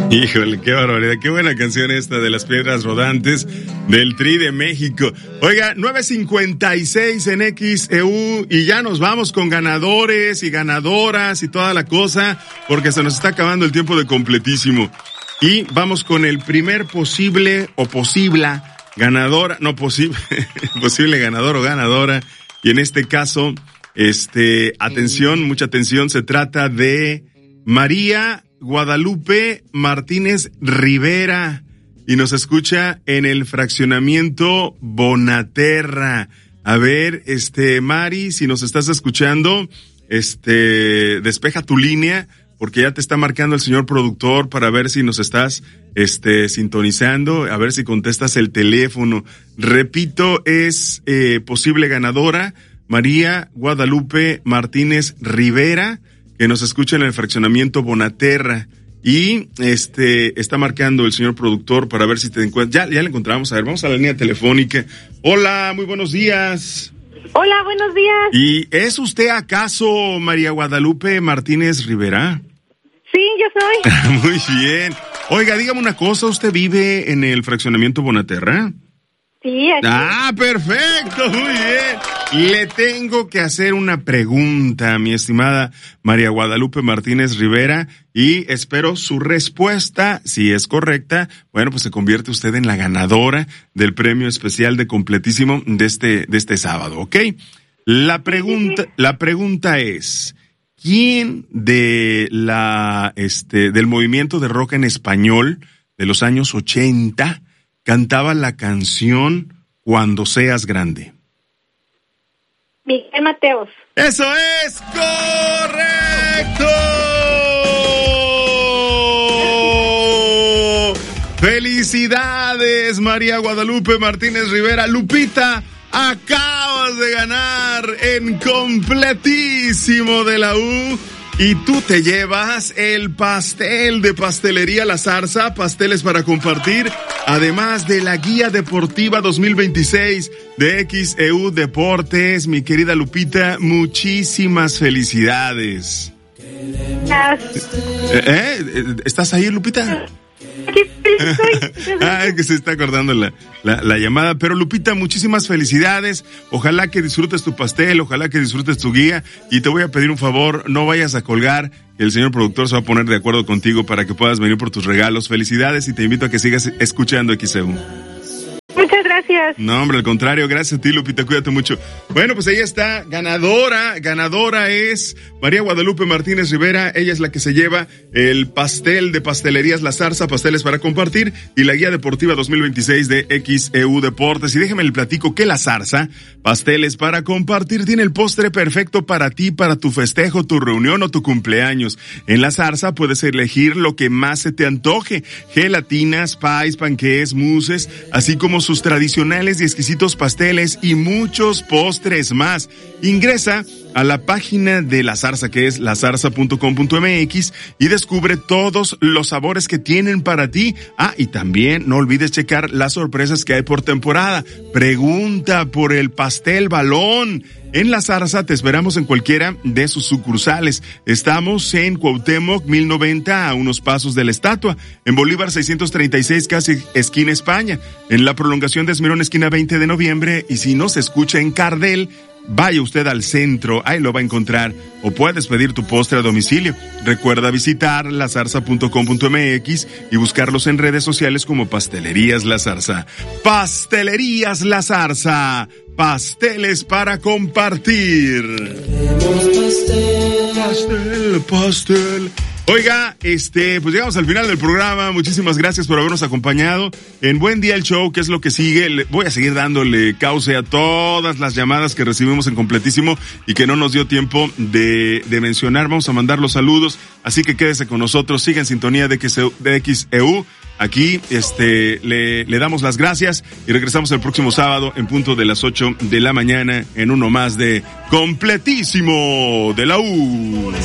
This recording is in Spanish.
Híjole, qué barbaridad, qué buena canción esta de Las Piedras Rodantes del Tri de México. Oiga, 9:56 en XEU y ya nos vamos con ganadores y ganadoras y toda la cosa porque se nos está acabando el tiempo de completísimo. Y vamos con el primer posible ganadora, posible ganador o ganadora. Y en este caso, atención, mucha atención, se trata de María Guadalupe Martínez Rivera y nos escucha en el fraccionamiento Bonaterra. A ver, Mari, si nos estás escuchando, despeja tu línea porque ya te está marcando el señor productor para ver si nos estás, sintonizando, a ver si contestas el teléfono. Repito, es, posible ganadora María Guadalupe Martínez Rivera, que nos escucha en el fraccionamiento Bonaterra. Y está marcando el señor productor para ver si te encuentra. Ya le encontramos. A ver, vamos a la línea telefónica. Hola, muy buenos días. Hola, buenos días. ¿Y es usted acaso María Guadalupe Martínez Rivera? Sí, yo soy. Muy bien. Oiga, dígame una cosa, ¿usted vive en el fraccionamiento Bonaterra? Sí, aquí. Ah, perfecto, muy bien. Le tengo que hacer una pregunta, mi estimada María Guadalupe Martínez Rivera, y espero su respuesta. Si es correcta, bueno, pues se convierte usted en la ganadora del premio especial de completísimo de este sábado, ¿ok? La pregunta es, ¿quién del movimiento de rock en español de los años 80 cantaba la canción Cuando Seas Grande? Miguel Mateos. ¡Eso es correcto! ¡Felicidades, María Guadalupe Martínez Rivera! Lupita, acabas de ganar en completísimo de la U. Y tú te llevas el pastel de Pastelería La Zarza, pasteles para compartir, además de la guía deportiva 2026 de XEU Deportes. Mi querida Lupita, muchísimas felicidades. ¿Estás ahí, Lupita? Aquí estoy. Es que se está acordando la llamada. Pero Lupita, muchísimas felicidades. Ojalá que disfrutes tu pastel, ojalá que disfrutes tu guía. Y te voy a pedir un favor, no vayas a colgar. El señor productor se va a poner de acuerdo contigo para que puedas venir por tus regalos. Felicidades y te invito a que sigas escuchando XEU. Muchas gracias. No, hombre, al contrario, gracias a ti, Lupita, cuídate mucho. Bueno, pues ella está ganadora es María Guadalupe Martínez Rivera. Ella es la que se lleva el pastel de Pastelerías La Zarza, pasteles para compartir, y la guía deportiva 2026 de XEU Deportes. Y déjeme le platico que La Zarza, pasteles para compartir, tiene el postre perfecto para ti, para tu festejo, tu reunión o tu cumpleaños. En La Zarza puedes elegir lo que más se te antoje: gelatinas, pies, panqués, mousses, así como sus tradicionales y exquisitos pasteles y muchos postres más. Ingresa a la página de La Zarza, que es lazarza.com.mx, y descubre todos los sabores que tienen para ti. Ah, y también no olvides checar las sorpresas que hay por temporada. Pregunta por el pastel balón. En La Zarza te esperamos en cualquiera de sus sucursales. Estamos en Cuauhtémoc 1090, a unos pasos de la estatua. En Bolívar 636, casi esquina España. En la prolongación de Esmerón, esquina 20 de noviembre. Y si no se escucha en Cardel, vaya usted al centro, ahí lo va a encontrar. O puedes pedir tu postre a domicilio. Recuerda visitar lazarza.com.mx y buscarlos en redes sociales como Pastelerías La Zarza. Pastelerías La Zarza, pasteles para compartir. Pastel. Oiga, pues llegamos al final del programa. Muchísimas gracias por habernos acompañado en Buen Día el Show, que es lo que sigue. Voy a seguir dándole cauce a todas las llamadas que recibimos en completísimo y que no nos dio tiempo de mencionar. Vamos a mandar los saludos, así que quédese con nosotros, siga en sintonía de XEU. Aquí, le damos las gracias y regresamos el próximo sábado en punto de las 8 de la mañana en uno más de Completísimo de la U.